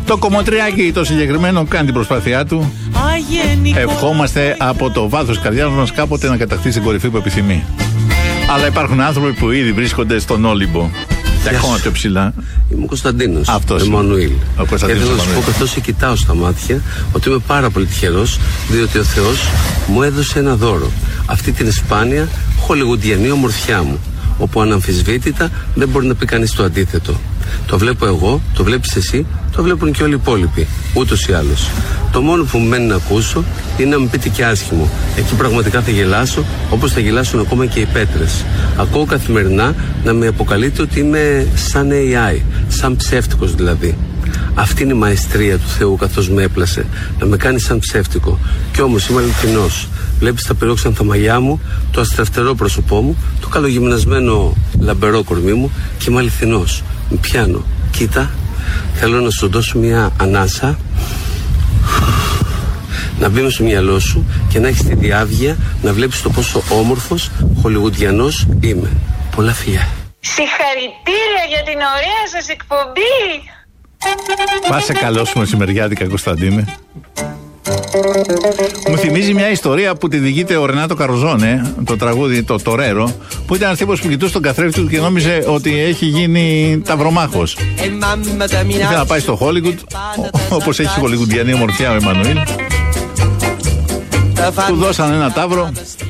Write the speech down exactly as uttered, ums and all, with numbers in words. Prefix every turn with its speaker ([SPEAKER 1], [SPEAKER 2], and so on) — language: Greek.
[SPEAKER 1] Το κομμωτριάκι το συγκεκριμένο κάνει την προσπάθειά του. Ευχόμαστε από το βάθος της καρδιάς μας κάποτε να κατακτήσει την κορυφή που επιθυμεί. Αλλά υπάρχουν άνθρωποι που ήδη βρίσκονται στον Όλυμπο. Και ακόμα πιο ψηλά.
[SPEAKER 2] Είμαι ο Κωνσταντίνος.
[SPEAKER 1] Αυτός.
[SPEAKER 2] Εμμανουήλ.
[SPEAKER 1] Ο Κωνσταντίνος.
[SPEAKER 2] Και θέλω να σου πω, καθώς σε κοιτάω στα μάτια, ότι είμαι πάρα πολύ τυχερός, διότι ο Θεός μου έδωσε ένα δώρο. Αυτή την σπάνια χολιγουντιανή ομορφιά μου, όπου αναμφισβήτητα δεν μπορεί να πει κανείς το αντίθετο. Το βλέπω εγώ, το βλέπεις εσύ, το βλέπουν και όλοι οι υπόλοιποι. Ούτως ή άλλως. Το μόνο που μου μένει να ακούσω είναι να μου πείτε και άσχημο. Εκεί πραγματικά θα γελάσω, όπως θα γελάσουν ακόμα και οι πέτρες. Ακούω καθημερινά να με αποκαλείτε ότι είμαι σαν έι άι, σαν ψεύτικος δηλαδή. Αυτή είναι η μαεστρία του Θεού, καθώς με έπλασε, να με κάνει σαν ψεύτικο. Κι όμως είμαι αληθινός. Βλέπεις τα πυρόξανθα μαλλιά μου, το αστραφτερό πρόσωπό μου, το καλογυμνασμένο λαμπερό κορμί μου, και είμαι αληθινός. Με πιάνω. Κοίτα, θέλω να σου δώσω μια ανάσα, να μπει στο μυαλό σου και να έχεις τη διάβγεια να βλέπεις το πόσο όμορφος χολιγουντιανός είμαι. Πολλά φιλιά.
[SPEAKER 3] Συγχαρητήρια για την ωραία σας εκπομπή.
[SPEAKER 1] Πάσε καλώς μεσημεριάτικα, Κωνσταντίνε. Μου θυμίζει μια ιστορία που τη διηγείται ο Ρενάτο Καροζόνε, το τραγούδι το Τορέρο, που ήταν ένας τύπος που κοιτούσε τον καθρέφτη του και νόμιζε ότι έχει γίνει ταυρομάχος. Ήθελε να πάει στο Χόλιγουντ, όπως έχει χολιγουντιανή ομορφιά ο Εμμανουήλ. Του δώσαν ένα ταύρο